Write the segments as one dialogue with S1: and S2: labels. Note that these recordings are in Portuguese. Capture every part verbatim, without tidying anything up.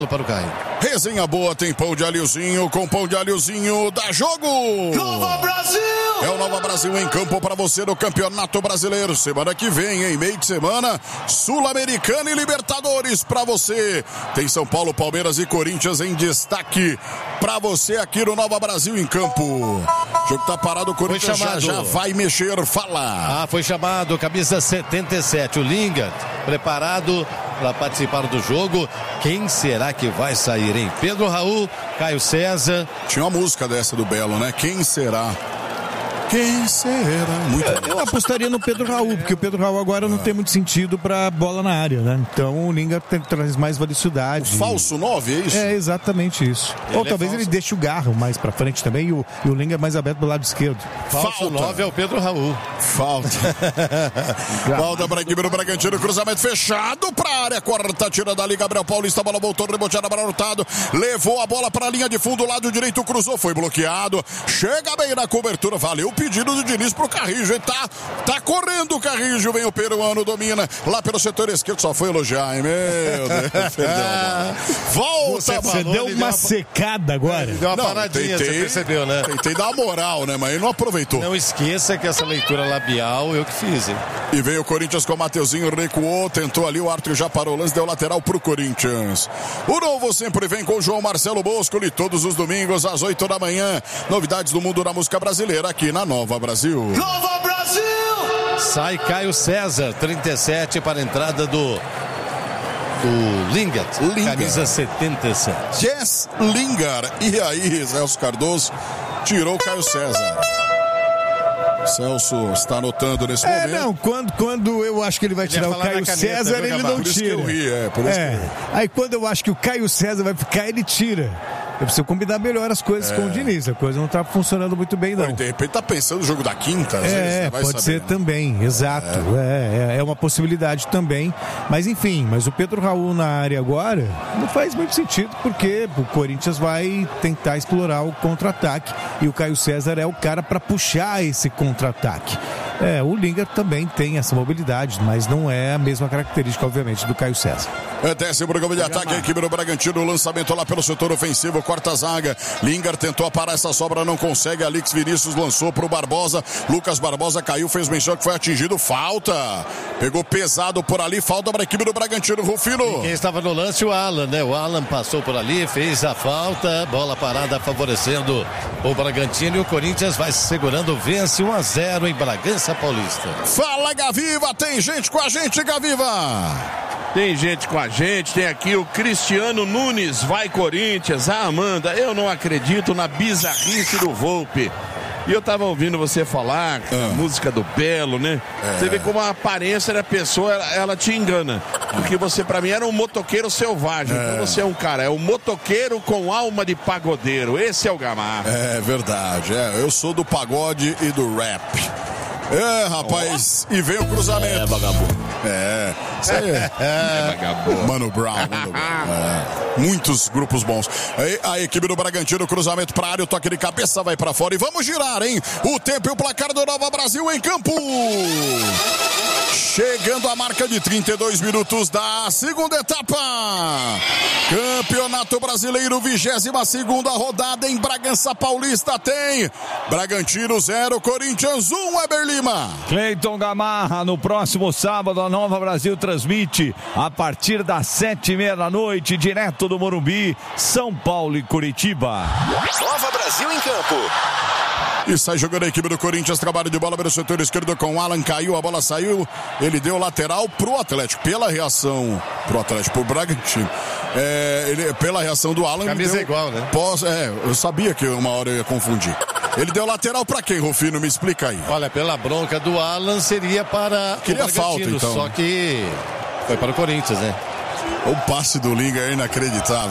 S1: para o Caio.
S2: Resenha boa, tem pão de alhozinho, com pão de alhozinho dá jogo!
S3: Nova Brasil!
S2: É o Nova Brasil em campo para você no Campeonato Brasileiro. Semana que vem, em meio de semana, Sul-Americana e Libertadores para você. Tem São Paulo, Palmeiras e Corinthians em destaque para você aqui no Nova Brasil em campo. O jogo tá parado, o Corinthians já, já vai mexer, fala.
S1: Ah, foi chamado, camisa setenta e sete, o Lingard, preparado para participar do jogo. Quem será que vai sair, hein? Pedro Raul, Caio César.
S2: Tinha uma música dessa do Belo, né? Quem será? Quem será? Muito
S4: eu, eu apostaria no Pedro Raul, porque o Pedro Raul agora não tem muito sentido pra bola na área, né? Então o Lingard tem, traz mais velocidade.
S2: O falso nove, é isso?
S4: É exatamente isso.
S1: Ele
S4: Ou
S1: é
S4: talvez
S1: falso.
S4: ele deixe o Garro mais pra frente também e o, e o Lingard mais aberto do lado esquerdo.
S1: Falso nove é o Pedro Raul.
S2: Falta. Falta para a equipe do Bragantino, cruzamento fechado para a área, quarta tira dali, Gabriel Paulista, a bola voltou, reboteada para Hurtado, levou a bola para a linha de fundo, lado direito, cruzou, foi bloqueado, chega bem na cobertura, valeu o pedido do Diniz pro Carrijo, hein? Tá, tá correndo o Carrijo, vem o peruano, domina, lá pelo setor esquerdo, só foi elogiar, hein? Meu Deus, perdeu a bola. Volta,
S4: Você, você deu uma, uma secada agora.
S1: Deu uma
S2: não,
S1: paradinha,
S2: tentei,
S1: você percebeu, né?
S2: Tentei dar uma moral, né? Mas ele não aproveitou.
S1: Não esqueça que essa leitura labial eu que fiz, hein?
S2: E veio o Corinthians com o Mateuzinho, recuou, tentou ali, o árbitro já parou o lance, deu lateral pro Corinthians. O novo sempre vem com o João Marcelo Boscoli, todos os domingos às oito da manhã. Novidades do mundo da música brasileira aqui na Nova Brasil.
S3: Nova Brasil!
S1: Sai Caio César, trinta e sete para a entrada do do Lingard,
S2: Lingard.
S1: camisa setenta e sete.
S2: Jess Lingard. E aí, Celso Cardoso tirou o Caio César. Celso está anotando nesse
S4: É,
S2: momento.
S4: não, quando, quando eu acho que ele vai
S1: Ele
S4: tirar
S1: ia
S4: o
S1: falar
S4: Caio
S1: na caneta,
S4: César,
S1: viu,
S4: ele
S1: Gabá?
S4: não
S2: Por isso
S4: tira.
S2: que eu ri, é, por isso
S4: É.
S2: que eu ri.
S4: Aí quando eu acho que o Caio César vai ficar, ele tira. Eu preciso combinar melhor as coisas
S2: É.
S4: com o Diniz. A coisa não tá funcionando muito bem, não.
S2: De repente tá pensando no jogo da quinta, às vezes,
S4: É,
S2: né? Vai
S4: pode
S2: saber,
S4: ser
S2: né?
S4: também, exato. É. É, é uma possibilidade também. Mas enfim, mas o Pedro Raul na área agora não faz muito sentido, porque o Corinthians vai tentar explorar o contra-ataque e o Caio César é o cara para puxar esse contra-ataque. É, o Lingard também tem essa mobilidade, mas não é a mesma característica, obviamente, do Caio César.
S2: É décimo programa de ataque, a equipe do Bragantino, o lançamento lá pelo setor ofensivo, quarta zaga, Lingard tentou parar essa sobra, não consegue, Alex Vinícius lançou pro Barbosa, Lucas Barbosa caiu, fez menção que foi atingido, falta, pegou pesado por ali, falta para a equipe do Bragantino, Rufino.
S1: E quem estava no lance, o Alan, né? O Alan passou por ali, fez a falta, bola parada favorecendo o Bragantino e o Corinthians vai se segurando, vence um a zero em Bragança Paulista.
S2: Fala, Gaviva, tem gente com a gente, Gaviva.
S5: Tem gente com a gente, tem aqui o Cristiano Nunes, vai Corinthians. Ah, Amanda, eu não acredito na bizarrice do Volpe. E eu tava ouvindo você falar,
S2: Ah.
S5: música do Belo, né?
S2: É.
S5: Você vê como a aparência da pessoa, ela, ela te engana. Porque você, pra mim, era um motoqueiro selvagem.
S2: É.
S5: Então você é um cara, é um motoqueiro com alma de pagodeiro. Esse é o Gamarra.
S2: É verdade, é, eu sou do pagode e do rap. É, rapaz, oh. E vem o cruzamento.
S5: É, vagabundo.
S2: É, isso aí é.
S5: É, vagabundo.
S2: Mano Brown, Mano Brown. É. Muitos grupos bons. Aí, a equipe do Bragantino, cruzamento pra área, o toque de cabeça vai pra fora e vamos girar, hein? O tempo e o placar do Nova Brasil em campo. Chegando a marca de trinta e dois minutos da segunda etapa. Campeonato Brasileiro, vigésima segunda rodada em Bragança Paulista tem Bragantino zero, Corinthians um, Weber Lima.
S6: Cleiton Gamarra, no próximo sábado a Nova Brasil transmite a partir das sete e meia da noite, direto do Morumbi, São Paulo e Curitiba.
S3: Nova Brasil em campo.
S2: E sai jogando a equipe do Corinthians, trabalho de bola pelo setor esquerdo com o Alan, caiu, a bola saiu, ele deu lateral pro Atlético, pela reação pro Atlético, pro Bragantino, é, ele, pela reação do Alan...
S1: Camisa
S2: deu,
S1: igual, né?
S2: Pós, é, eu sabia que uma hora eu ia confundir. Ele deu lateral pra quem, Rufino? Me explica aí.
S1: Olha, pela bronca do Alan seria para
S2: Queria
S1: o Bragantino,
S2: falta, então.
S1: só que foi para o Corinthians, né?
S2: O passe do Lingard é inacreditável, hein?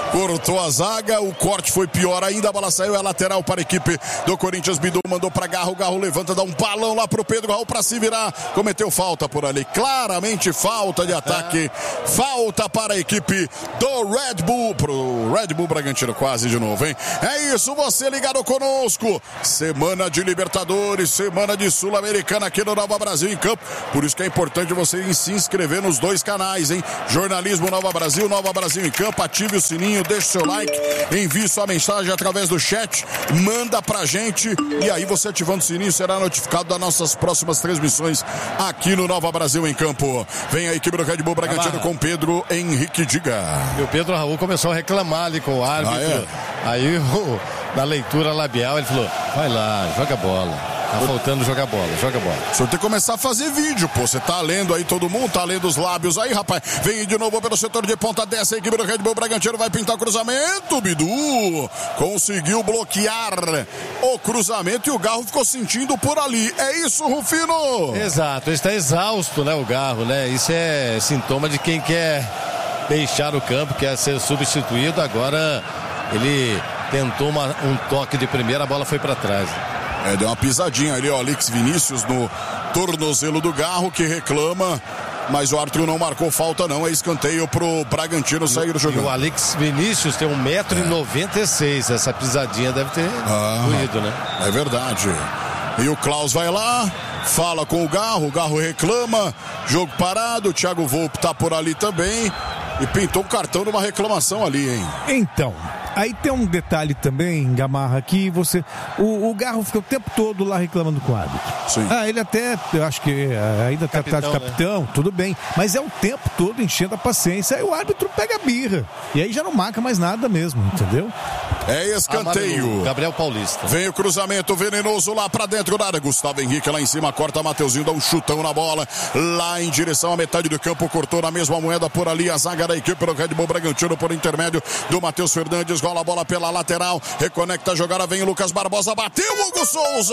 S2: cortou a zaga, o corte foi pior ainda, a bola saiu, é lateral para a equipe do Corinthians. Bidu mandou para Garro, Garro levanta, dá um balão lá pro Pedro Raul para se virar, cometeu falta por ali, claramente falta de ataque, falta para a equipe do Red Bull, pro Red Bull Bragantino quase de novo, hein? É isso, você ligado conosco, semana de Libertadores, semana de Sul-Americana aqui no Nova Brasil em campo, por isso que é importante você se inscrever nos dois canais, hein? Jornalismo Nova Brasil, Nova Brasil em campo, ative o sininho, deixe seu like, envie sua mensagem através do chat, manda pra gente e aí você ativando o sininho será notificado das nossas próximas transmissões aqui no Nova Brasil em campo. Vem a equipe do Red Bull Bragantino ah, com Pedro Henrique, diga.
S1: E o Pedro Raul começou a reclamar ali com o árbitro, ah, é? Aí o, na leitura labial ele falou, vai lá, joga bola. Tá faltando jogar bola, joga bola.
S2: O senhor tem que começar a fazer vídeo, pô. Você tá lendo aí todo mundo, tá lendo os lábios aí, rapaz. Vem de novo pelo setor de ponta, desce a equipe do Red Bull Bragantino, vai pintar o cruzamento. Bidu conseguiu bloquear o cruzamento e o Garro ficou sentindo por ali. É isso, Rufino?
S1: Exato, ele está exausto, né, o Garro, né? Isso é sintoma de quem quer deixar o campo, quer ser substituído. Agora ele tentou uma, um toque de primeira, a bola foi para trás.
S2: É, deu uma pisadinha ali, ó, Alex Vinícius no tornozelo do Garro, que reclama, mas o árbitro não marcou falta não, é escanteio pro Bragantino sair jogando.
S1: E o Alex Vinícius tem um metro e noventa e seis, essa pisadinha deve ter ah, doído, né?
S2: É verdade. E o Klaus vai lá, fala com o Garro, o Garro reclama, jogo parado, o Thiago Volpe tá por ali também e pintou um cartão numa reclamação ali, hein?
S4: Então... Aí tem um detalhe também, Gamarra, que você... O, o Garro fica o tempo todo lá reclamando com o árbitro.
S2: Sim.
S4: Ah, ele até, eu acho que ainda tá, capitão, tá de capitão, né? Tudo bem. Mas é o tempo todo enchendo a paciência. Aí o árbitro pega a birra. E aí já não marca mais nada mesmo, entendeu?
S2: É escanteio.
S1: Gabriel Paulista.
S2: Vem o cruzamento venenoso lá pra dentro da área. Gustavo Henrique lá em cima, corta Mateuzinho, dá um chutão na bola. Lá em direção à metade do campo, cortou na mesma moeda por ali a zaga da equipe do Red Bull Bragantino por intermédio do Matheus Fernandes. Rola a bola pela lateral, reconecta a jogada, vem o Lucas Barbosa, bateu o Hugo Souza,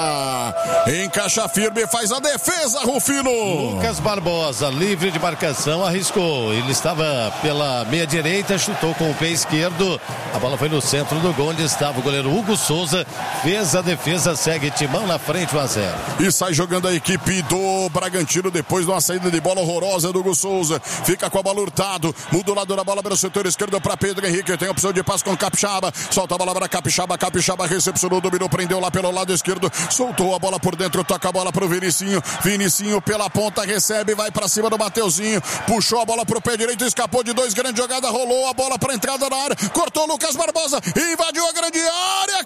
S2: encaixa firme, faz a defesa, Rufino.
S1: Lucas Barbosa, livre de marcação, arriscou, ele estava pela meia direita, chutou com o pé esquerdo, a bola foi no centro do gol, onde estava o goleiro Hugo Souza, fez a defesa, segue Timão na frente, um a zero.
S2: E sai jogando a equipe do Bragantino depois de uma saída de bola horrorosa do Hugo Souza, fica com a bola Hurtado, muda o lado da bola pelo setor esquerdo para Pedro Henrique, tem a opção de passe com Capixaba, solta a bola para Capixaba, Capixaba recepcionou, dominou, prendeu lá pelo lado esquerdo, soltou a bola por dentro, toca a bola pro Vinicinho, Vinicinho pela ponta, recebe, vai para cima do Mateuzinho, puxou a bola pro pé direito, escapou de dois, grande jogada, rolou a bola para entrada na área, cortou Lucas Barbosa, invadiu a grande área,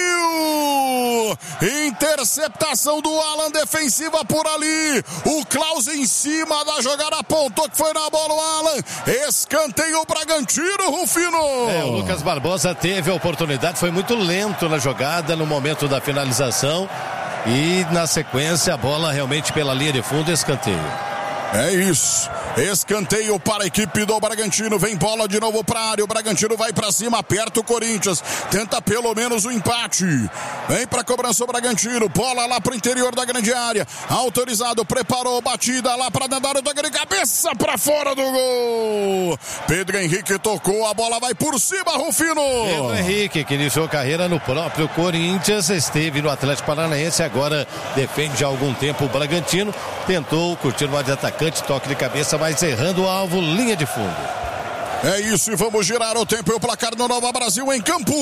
S2: caiu! Interceptação do Alan, defensiva por ali, o Klaus em cima da jogada, apontou que foi na bola o Alan, escanteio o Bragantino, Rufino!
S1: É, o Lucas Barbosa teve a oportunidade, foi muito lento na jogada no momento da finalização e na sequência a bola realmente pela linha de fundo, escanteio.
S2: É isso, escanteio para a equipe do Bragantino, vem bola de novo para a área, o Bragantino vai para cima, aperta o Corinthians, tenta pelo menos o um empate, vem para a cobrança o Bragantino, bola lá para o interior da grande área, autorizado, preparou, batida lá para dentro da área, de cabeça para fora do gol, Pedro Henrique tocou, a bola vai por cima, Rufino.
S1: Pedro Henrique, que iniciou carreira no próprio Corinthians, esteve no Atlético Paranaense, agora defende há algum tempo o Bragantino, tentou curtir uma de atacante, toque de cabeça, mas errando o alvo, linha de fundo.
S2: É isso, e vamos girar o tempo e o placar no Nova Brasil em campo.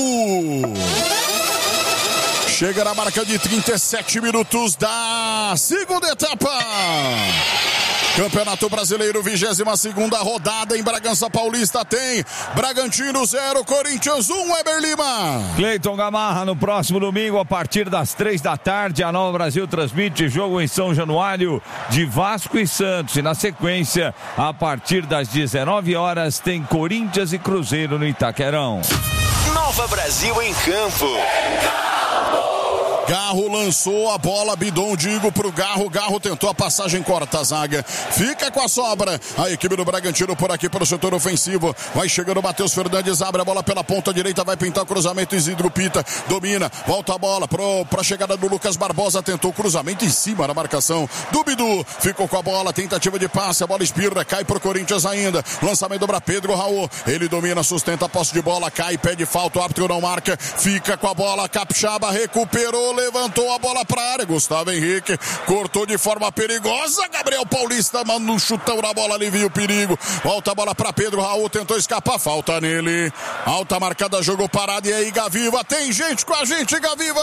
S2: Chega na marca de trinta e sete minutos da segunda etapa. Campeonato Brasileiro, vigésima segunda rodada em Bragança Paulista, tem Bragantino zero, Corinthians um, Weber Lima.
S6: Cleiton Gamarra, no próximo domingo, a partir das três da tarde, a Nova Brasil transmite jogo em São Januário de Vasco e Santos. E na sequência, a partir das dezenove horas, tem Corinthians e Cruzeiro no Itaquerão.
S3: Nova Brasil em campo.
S2: Garro lançou a bola, Bidon, digo pro Garro. Garro tentou a passagem, corta a zaga. Fica com a sobra. A equipe do Bragantino por aqui pelo setor ofensivo. Vai chegando o Matheus Fernandes, abre a bola pela ponta direita, vai pintar o cruzamento. Isidro Pita domina, volta a bola pro, pra chegada do Lucas Barbosa. Tentou o cruzamento em cima da marcação do Bidu. Ficou com a bola, tentativa de passe. A bola espirra, cai pro Corinthians ainda. Lançamento para Pedro Raul. Ele domina, sustenta a posse de bola, cai, pede falta, o árbitro não marca. Fica com a bola, Capixaba recuperou, levantou a bola pra área. Gustavo Henrique cortou de forma perigosa. Gabriel Paulista manda um chutão na bola, alivia o perigo. Volta a bola pra Pedro Raul, tentou escapar, falta nele. Alta marcada, jogou parado. E aí, Gaviva, tem gente com a gente, Gaviva!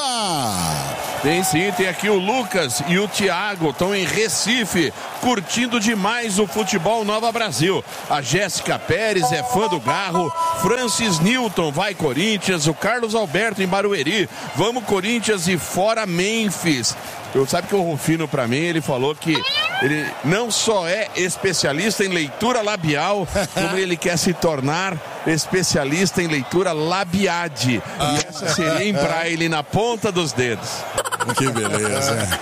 S5: Tem sim, tem aqui o Lucas e o Thiago, estão em Recife, curtindo demais o futebol Nova Brasil. A Jéssica Pérez é fã do Garro, Francis Newton, vai Corinthians, o Carlos Alberto em Barueri, vamos Corinthians e fora Memphis. Eu sabe que o Rufino, pra mim, ele falou que ele não só é especialista em leitura labial, como ele quer se tornar especialista em leitura labiade. E essa seria em braille, na ponta dos dedos.
S2: Que beleza.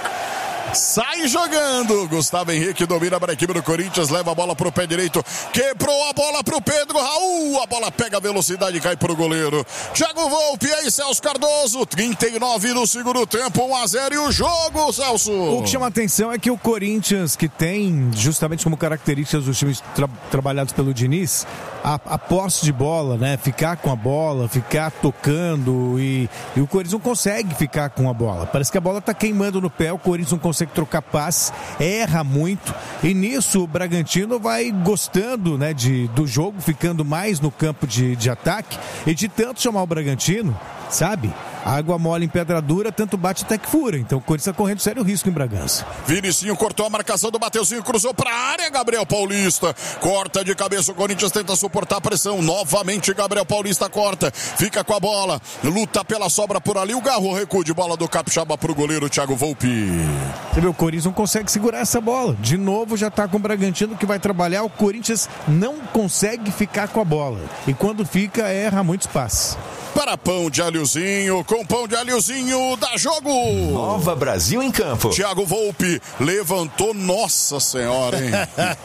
S2: Sai jogando, Gustavo Henrique domina para a equipe do Corinthians, leva a bola pro pé direito, quebrou a bola pro Pedro Raul, a bola pega a velocidade e cai pro goleiro Thiago Volpe. Aí Celso Cardoso, trinta e nove no segundo tempo, um a zero e o jogo, Celso.
S4: O que chama a atenção é que o Corinthians, que tem justamente como características dos times tra- trabalhados pelo Diniz, a, a posse de bola, né, ficar com a bola, ficar tocando, e, e o Corinthians não consegue ficar com a bola, parece que a bola tá queimando no pé, o Corinthians não consegue trocar passe, erra muito, e nisso o Bragantino vai gostando, né, de, do jogo, ficando mais no campo de, de ataque, e de tanto chamar o Bragantino, sabe? Água mole em pedra dura, tanto bate até que fura. Então o Corinthians está correndo sério risco em Bragança.
S2: Vinicinho cortou a marcação do Mateuzinho, cruzou para a área, Gabriel Paulista. Corta de cabeça, o Corinthians tenta suportar a pressão. Novamente Gabriel Paulista corta, fica com a bola, luta pela sobra por ali. O Garro, recuo de bola do Capixaba para o goleiro Thiago Volpe.
S4: Você vê, o Corinthians não consegue segurar essa bola. De novo já está com o Bragantino que vai trabalhar. O Corinthians não consegue ficar com a bola. E quando fica, erra muitos passes.
S2: Para pão de alhozinho, com pão de alhozinho, dá jogo.
S3: Nova Brasil em campo.
S2: Thiago Volpe levantou, nossa senhora, hein?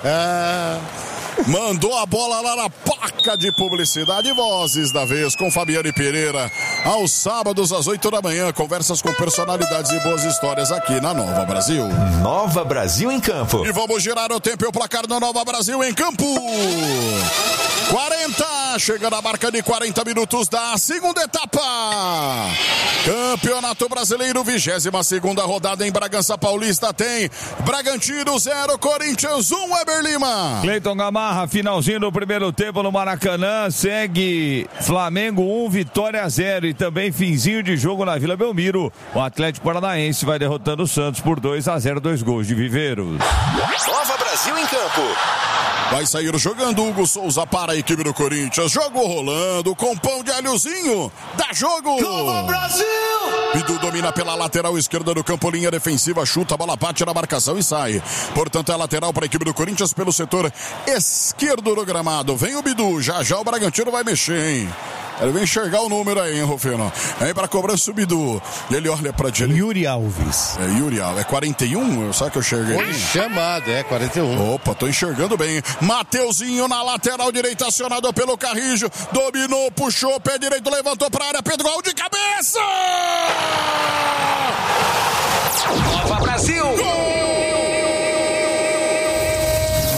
S2: Mandou a bola lá na placa de publicidade. Vozes da vez com Fabiane Pereira. Aos sábados às oito da manhã, conversas com personalidades e boas histórias aqui na Nova Brasil.
S3: Nova Brasil em campo.
S2: E vamos girar o tempo e o placar da Nova Brasil em campo. quarenta, chega na marca de quarenta minutos da segunda etapa. Campeonato Brasileiro, vigésima segunda rodada em Bragança Paulista. Tem Bragantino zero, Corinthians um, Weber Lima.
S6: Cleiton Gamarra, finalzinho do primeiro tempo no Maracanã. Segue Flamengo um, Vitória zero. E também finzinho de jogo na Vila Belmiro. O Atlético Paranaense vai derrotando o Santos por dois a zero, dois gols de Viveiros.
S3: Nova Brasil em campo.
S2: Vai sair jogando Hugo Souza para a equipe do Corinthians. Jogo rolando com pão de alhozinho. Dá jogo!
S3: Nova Brasil!
S2: Bidu domina pela lateral esquerda do campo, linha defensiva, chuta, a bola bate na marcação e sai. Portanto, é lateral para a equipe do Corinthians pelo setor esquerdo do gramado. Vem o Bidu, já já o Bragantino vai mexer, hein? Ele vem enxergar o número aí, hein, Rufino? Vem pra cobrança o Bidu. Ele olha pra direita.
S4: Yuri Alves.
S2: É Yuri Alves. É quarenta e um? Sabe que eu enxerguei?
S1: Foi chamado, é quarenta e um.
S2: Opa, tô enxergando bem. Mateuzinho na lateral direita, acionado pelo Carrijo. Dominou, puxou, pé direito, levantou pra área. Pedro Raul de cabeça!